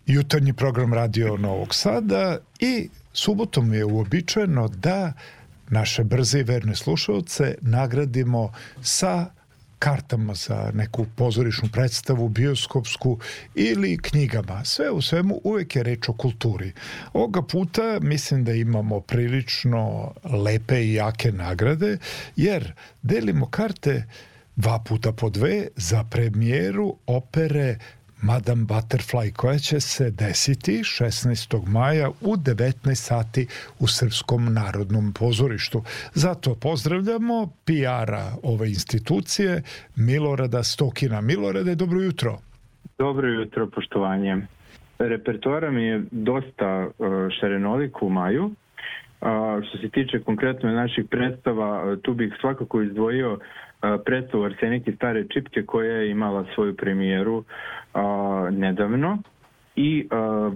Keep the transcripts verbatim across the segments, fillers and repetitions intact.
jutarnji program Radio Novog Sada i subotom je uobičajeno da naše brze i verne slušalce nagradimo sa kartama za neku pozorišnu predstavu, bioskopsku ili knjigama. Sve u svemu uvek je reč o kulturi. Ovoga puta mislim da imamo prilično lepe i jake nagrade, jer delimo karte dva puta po dve za premijeru opere Madame Butterfly, koja će se desiti šesnaestog maja u devetnaest sati u Srpskom narodnom pozorištu. Zato pozdravljamo P R-a ove institucije, Milorada Stokina. Milorade, dobro jutro. Dobro jutro, poštovanje. Repertoara mi je dosta šarenolik u maju. Što se tiče konkretno naših predstava, tu bih svakako izdvojio predstavu Arsenik i stare čipke, koja je imala svoju premijeru a, nedavno, i a,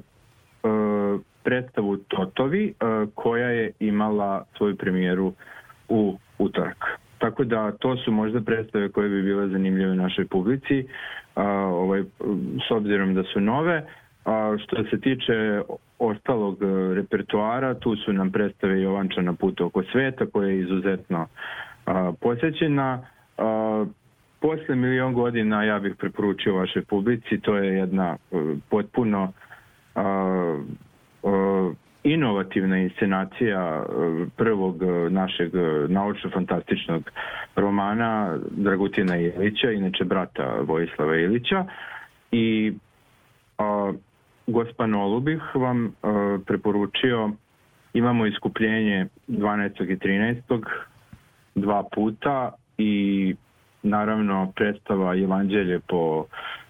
a, predstavu Totovi, a, koja je imala svoju premijeru u utorak. Tako da to su možda predstave koje bi bile zanimljive našoj publici, a, ovaj, s obzirom da su nove. A, što se tiče ostalog repertoara, tu su nam predstave Jovanča na putu oko sveta, koja je izuzetno a, posjećena. A, posle milion godina ja bih preporučio vašoj publici. To je jedna a, potpuno a, a, inovativna inscenacija a, prvog a, našeg naučno-fantastičnog romana Dragutina Ilića, inače brata Vojislava Ilića. I a, Gospanolu bih vam a, preporučio. Imamo Iskupljenje dvanaestog i trinaestog dva puta i naravno predstava Evanđelje po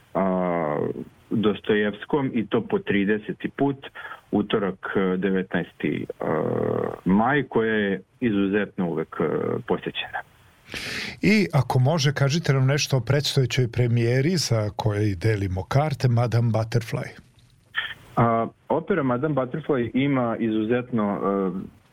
a, Dostojevskom, i to po trideseti put, utorak devetnaesti maj, koja je izuzetno uvek posjećena. I ako može, kažite nam nešto o predstojećoj premijeri za koje delimo karte, Madame Butterfly. A, opera Madame Butterfly ima izuzetno a,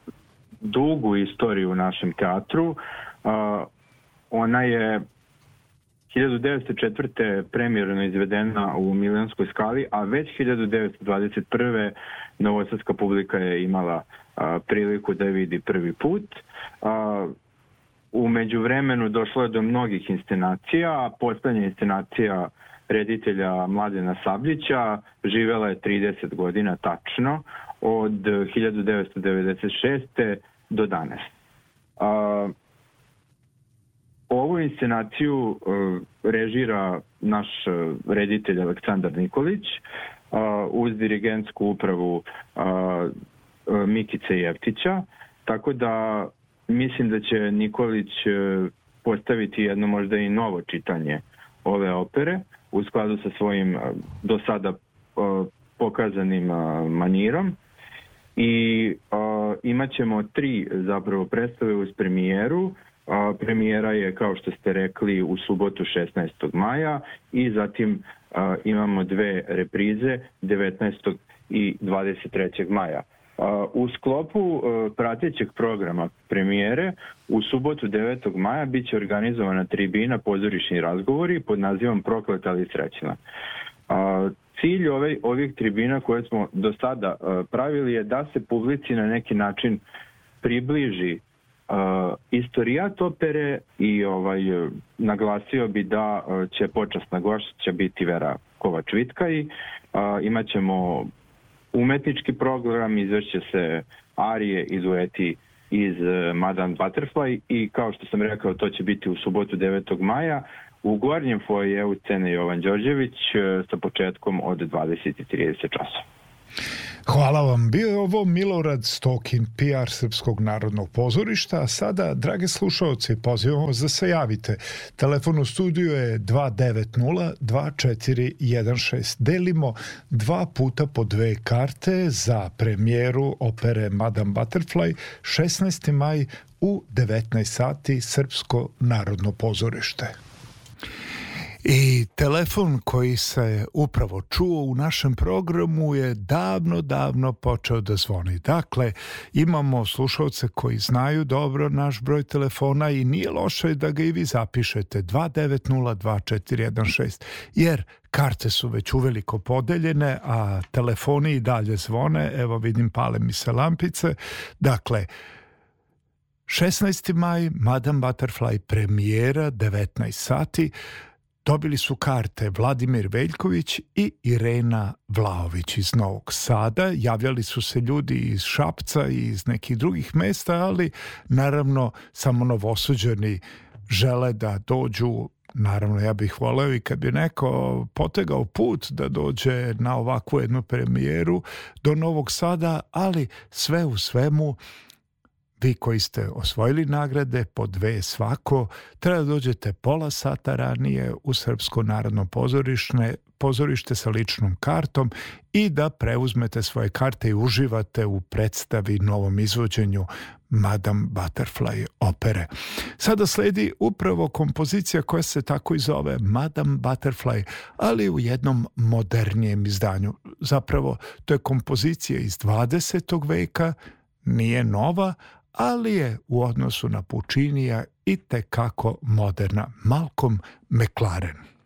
dugu istoriju u našem teatru. A, ona je hiljadu devetsto četvrte premijerno izvedena u Milionskoj skali, a već hiljadu devetsto dvadeset prve novosadska publika je imala a, priliku da je vidi prvi put. A, u međuvremenu došlo je do mnogih inscenacija, a poslednja inscenacija reditelja Mladena Sabljića živela je trideset godina tačno, od hiljadu devetsto devedeset šeste do danas. A, ovu inscenaciju uh, režira naš uh, reditelj Aleksandar Nikolić uh, uz dirigentsku upravu uh, uh, Mikice Jeftića, tako da mislim da će Nikolić uh, postaviti jedno možda i novo čitanje ove opere u skladu sa svojim uh, do sada uh, pokazanim uh, manirom. I uh, imat ćemo tri zapravo predstave uz premijeru. A, premijera je, kao što ste rekli, u subotu šesnaestog maja i zatim a, imamo dve reprize devetnaestog i dvadeset trećeg maja. A, u sklopu a, pratećeg programa premijere u subotu devetog maja bit će organizovana tribina Pozorišni razgovori pod nazivom Prokleta ali srećna. A, cilj ove, ovih tribina koje smo do sada a, pravili je da se publici na neki način približi Uh, istorijat opere i ovaj, uh, naglasio bi da uh, će počasna gošća biti Vera Kovač-Vitkaj. Uh, imat ćemo umetnički program, izvešće se arije i dueti iz uh, Madame Butterfly, i kao što sam rekao, to će biti u subotu devetog maja u gornjem foajeu scene Jovan Đorđević uh, sa početkom od dvadeset i trideset časova. Hvala vam. Bio je ovo Milorad Stokin, P R Srpskog narodnog pozorišta. A sada, drage slušalci, pozivamo vas da se javite. Telefon u studiju je dva devet nula dva četiri jedan šest. Delimo dva puta po dve karte za premijeru opere Madame Butterfly, šesnaesti maj u devetnaest sati, Srpsko narodno pozorište. I telefon koji se upravo čuo u našem programu je davno, davno počeo da zvoni. Dakle, imamo slušalce koji znaju dobro naš broj telefona i nije loše da ga i vi zapišete, dva devet nula dva četiri jedan šest, jer karte su već uveliko podeljene, a telefoni i dalje zvone, evo vidim pale mi se lampice. Dakle, šesnaesti maj, Madame Butterfly premijera, devetnaest sati. Dobili su karte Vladimir Veljković i Irena Vlaović iz Novog Sada. Javljali su se ljudi iz Šapca i iz nekih drugih mesta, ali naravno samo Novosuđani žele da dođu. Naravno, ja bih voleo i kad bi neko potegao put da dođe na ovakvu jednu premijeru do Novog Sada, ali sve u svemu, vi koji ste osvojili nagrade, po dve svako, treba da dođete pola sata ranije u Srpsko narodno pozorište, pozorište sa ličnom kartom i da preuzmete svoje karte i uživate u predstavi, novom izvođenju Madame Butterfly opere. Sada sledi upravo kompozicija koja se tako i zove Madame Butterfly, ali u jednom modernijem izdanju. Zapravo, to je kompozicija iz dvadesetog veka, nije nova, ali je u odnosu na Puccinija i tekako moderna. Malcolm McLaren.